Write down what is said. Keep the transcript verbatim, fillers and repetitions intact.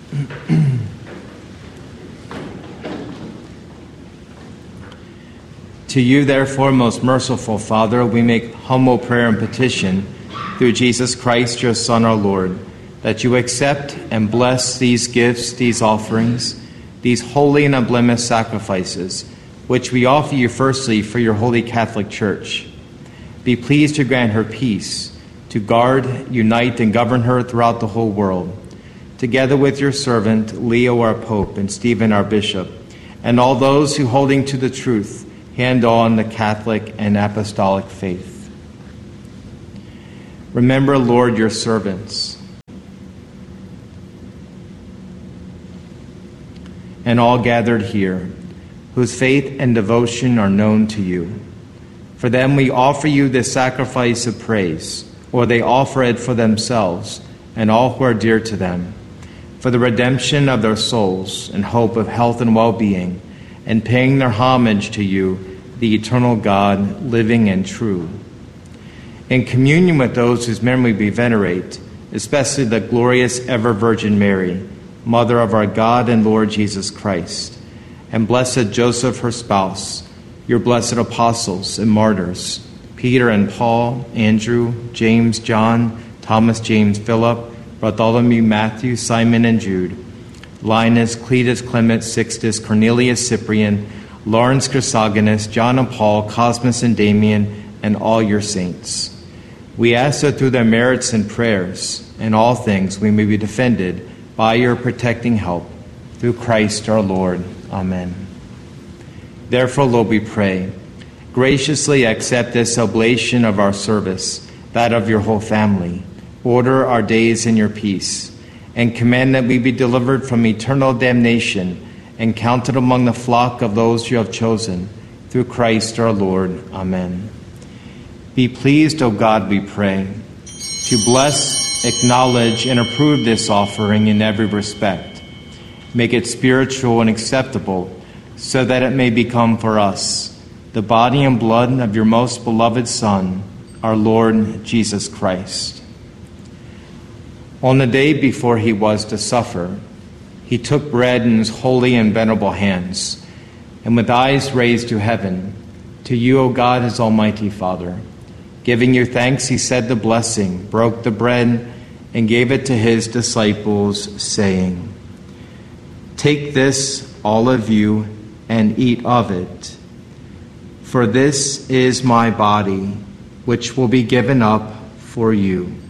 To you, therefore, most merciful Father, we make humble prayer and petition through Jesus Christ, your Son, our Lord, that you accept and bless these gifts, these offerings, these holy and unblemished sacrifices, which we offer you firstly for your holy Catholic Church. Be pleased to grant her peace, to guard, unite, and govern her throughout the whole world, together with your servant, Leo our Pope, and Stephen our Bishop, and all those who, holding to the truth, hand on the Catholic and Apostolic faith. Remember, Lord, your servants, and all gathered here, whose faith and devotion are known to you. For them we offer you this sacrifice of praise, or they offer it for themselves and all who are dear to them, for the redemption of their souls and hope of health and well-being, and paying their homage to you, the eternal God, living and true. In communion with those whose memory we venerate, especially the glorious ever-Virgin Mary, Mother of our God and Lord Jesus Christ, and blessed Joseph, her spouse, your blessed apostles and martyrs, Peter and Paul, Andrew, James, John, Thomas, James, Philip, Bartholomew, Matthew, Simon, and Jude, Linus, Cletus, Clement, Sixtus, Cornelius, Cyprian, Lawrence, Chrysogonus, John and Paul, Cosmas and Damian, and all your saints. We ask that through their merits and prayers, in all things we may be defended by your protecting help, through Christ our Lord. Amen. Therefore, Lord, we pray, graciously accept this oblation of our service, that of your whole family. Order our days in your peace, and command that we be delivered from eternal damnation and counted among the flock of those you have chosen, through Christ our Lord. Amen. Be pleased, O God, we pray, to bless, acknowledge, and approve this offering in every respect. Make it spiritual and acceptable, so that it may become for us the body and blood of your most beloved Son, our Lord Jesus Christ. On the day before he was to suffer, he took bread in his holy and venerable hands, and with eyes raised to heaven, to you, O God, his almighty Father, giving you thanks, he said the blessing, broke the bread, and gave it to his disciples, saying, "Take this, all of you, and eat of it. For this is my body, which will be given up for you."